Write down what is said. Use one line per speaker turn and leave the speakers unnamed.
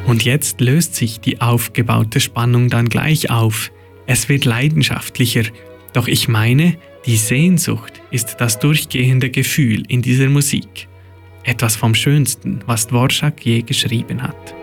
Und jetzt löst sich die aufgebaute Spannung dann gleich auf. Es wird leidenschaftlicher. Doch ich meine, die Sehnsucht ist das durchgehende Gefühl in dieser Musik. Etwas vom Schönsten, was Dvorak je geschrieben hat.